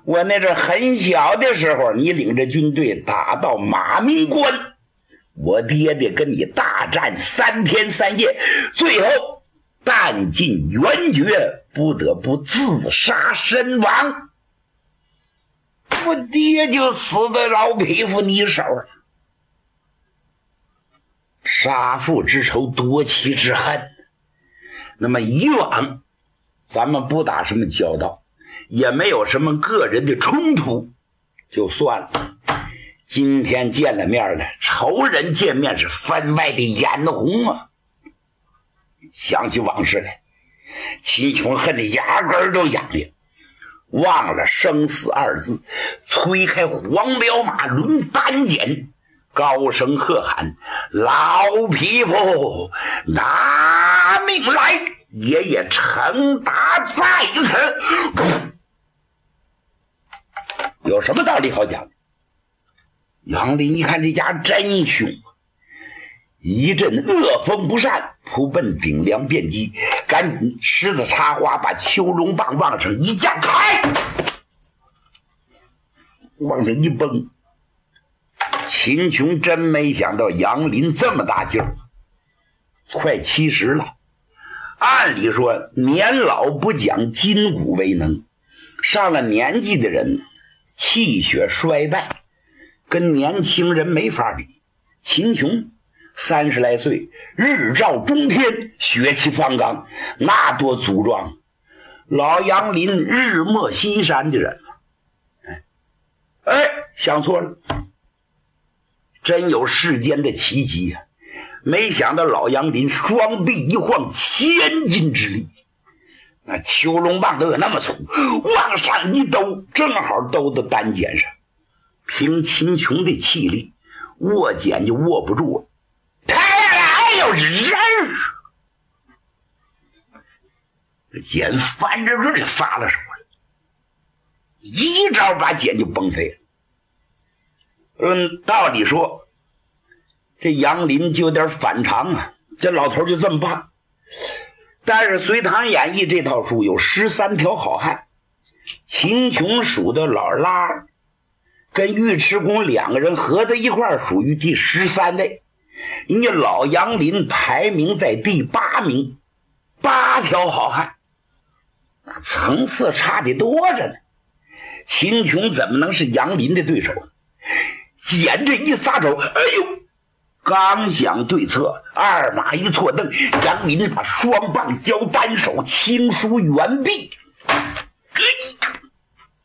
我那阵很小的时候，你领着军队打到马鸣关，我爹爹跟你大战3天3夜，最后弹尽援绝，不得不自杀身亡。我爹就死在老匹夫你手了。杀父之仇，夺妻之恨。那么以往咱们不打什么交道，也没有什么个人的冲突，就算了。今天见了面了，仇人见面是分外的眼红啊！想起往事来，秦琼恨得牙根都痒痒，忘了生死2字，催开黄骠马抡单锏，高声喝喊：老匹夫，拿命来！爷爷成达在此。有什么道理好讲？杨林一看这家真凶，一阵恶风不善，扑奔顶梁便击，赶紧狮子插花，把秋龙棒往上一架开，往上一崩。秦琼真没想到杨林这么大劲儿，快70了。按理说年老不讲筋骨为能，上了年纪的人气血衰败，跟年轻人没法比。秦琼30来岁，日照中天，血气方刚，那多粗壮。老杨林日没西山的人了。想错了，真有世间的奇迹呀！没想到老杨林双臂一晃，1000斤之力，那秋龙棒都有那么粗，往上一兜，正好兜到单锏上。凭秦琼的气力，握锏就握不住了，抬下来又是人儿，这锏翻着个就撒了手了，一招把锏就崩飞了。道理说这杨林就有点反常啊，这老头就这么办。但是《隋唐演义》这套书有13条好汉，秦琼属的老拉跟尉迟恭2个人合在一块儿属于第13位，人家老杨林排名在第8名，8条好汉，那层次差的多着呢。秦琼怎么能是杨林的对手？捡着一撒手，哎呦！刚想对策，2马一错蹬，杨林把双棒交单手，轻舒猿臂，